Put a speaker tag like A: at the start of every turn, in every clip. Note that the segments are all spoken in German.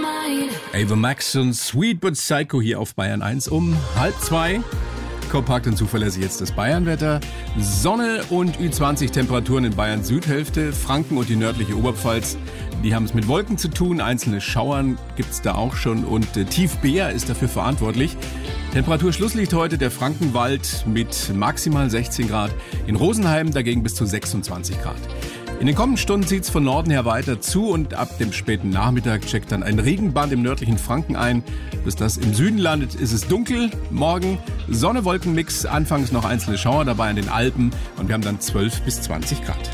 A: Ava Max und Sweet But Psycho hier auf Bayern 1 um 1:30. Kompakt und zuverlässig jetzt das Bayernwetter. Sonne und Ü20 Temperaturen in Bayerns Südhälfte. Franken und die nördliche Oberpfalz, die haben es mit Wolken zu tun. Einzelne Schauern gibt's da auch schon und Tief Beer ist dafür verantwortlich. Temperaturschlusslicht heute der Frankenwald mit maximal 16 Grad. In Rosenheim dagegen bis zu 26 Grad. In den kommenden Stunden zieht es von Norden her weiter zu und ab dem späten Nachmittag checkt dann ein Regenband im nördlichen Franken ein. Bis das im Süden landet, ist es dunkel. Morgen Sonne-Wolken-Mix, anfangs noch einzelne Schauer dabei an den Alpen und wir haben dann 12 bis 20 Grad.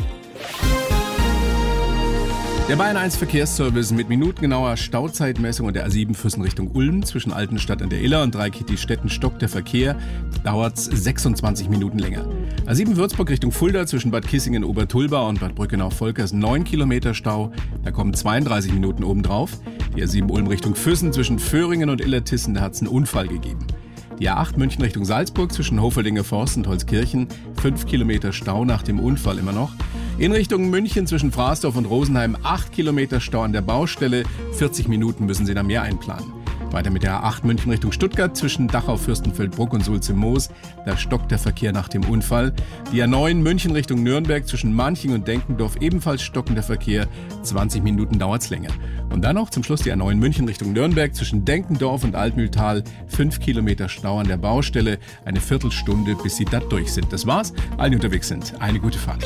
A: Der Bayern 1 Verkehrsservice mit minutengenauer Stauzeitmessung und der A7 Füssen Richtung Ulm zwischen Altenstadt an der Iller und Dreikitti-Stetten stockt der Verkehr, dauert 26 Minuten länger. A7 Würzburg Richtung Fulda zwischen Bad Kissingen, Obertulba und Bad Brückenau-Volkers 9 Kilometer Stau, da kommen 32 Minuten obendrauf. Die A7 Ulm Richtung Füssen zwischen Föhringen und Illertissen, da hat es einen Unfall gegeben. Die A8 München Richtung Salzburg zwischen Hofeldinger Forst und Holzkirchen, 5 Kilometer Stau nach dem Unfall immer noch. In Richtung München zwischen Fraßdorf und Rosenheim 8 Kilometer Stau an der Baustelle, 40 Minuten müssen Sie da mehr einplanen. Weiter mit der A8 München Richtung Stuttgart zwischen Dachau, Fürstenfeldbruck und Sulze-Moos, da stockt der Verkehr nach dem Unfall. Die A9 München Richtung Nürnberg zwischen Manching und Denkendorf ebenfalls stockender Verkehr, 20 Minuten dauert's länger. Und dann noch zum Schluss die A9 München Richtung Nürnberg zwischen Denkendorf und Altmühltal, 5 Kilometer Stau an der Baustelle, eine Viertelstunde, bis Sie da durch sind. Das war's, allen, die unterwegs sind, eine gute Fahrt.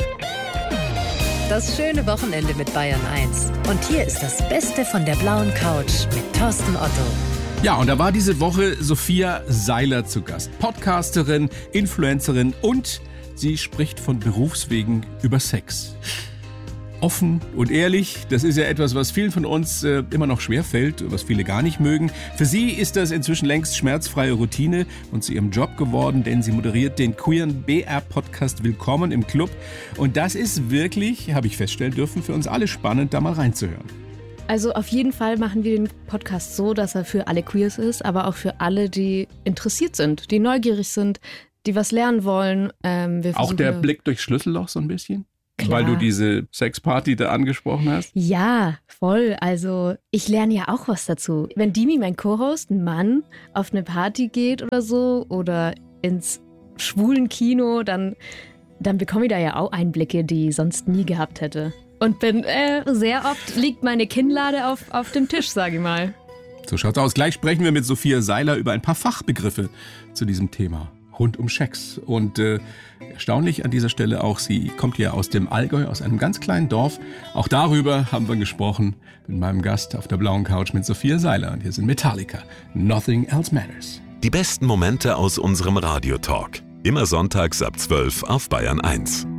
B: Das schöne Wochenende mit Bayern 1. Und hier ist das Beste von der blauen Couch mit Thorsten Otto.
A: Ja, und da war diese Woche Sophia Seiler zu Gast. Podcasterin, Influencerin und sie spricht von Berufswegen über Sex. Offen und ehrlich, das ist ja etwas, was vielen von uns immer noch schwerfällt, was viele gar nicht mögen. Für sie ist das inzwischen längst schmerzfreie Routine und zu ihrem Job geworden, denn sie moderiert den queeren BR-Podcast Willkommen im Club. Und das ist wirklich, habe ich feststellen dürfen, für uns alle spannend, da mal reinzuhören.
C: Also auf jeden Fall machen wir den Podcast so, dass er für alle Queers ist, aber auch für alle, die interessiert sind, die neugierig sind, die was lernen wollen.
A: Auch der Blick durchs Schlüsselloch so ein bisschen?
C: Klar.
A: Weil du diese Sexparty da angesprochen hast?
C: Ja, voll. Also ich lerne ja auch was dazu. Wenn Dimi, mein Co-Host, ein Mann, auf eine Party geht oder so oder ins schwulen Kino, dann bekomme ich da ja auch Einblicke, die ich sonst nie gehabt hätte. Und bin sehr oft liegt meine Kinnlade auf dem Tisch, sage ich mal.
A: So schaut's aus. Gleich sprechen wir mit Sophia Seiler über ein paar Fachbegriffe zu diesem Thema rund um Sex. Und erstaunlich an dieser Stelle auch, sie kommt ja aus dem Allgäu, aus einem ganz kleinen Dorf. Auch darüber haben wir gesprochen mit meinem Gast auf der blauen Couch mit Sophia Seiler. Und hier sind Metallica. Nothing Else Matters.
D: Die besten Momente aus unserem Radiotalk. Immer sonntags ab 12 auf Bayern 1.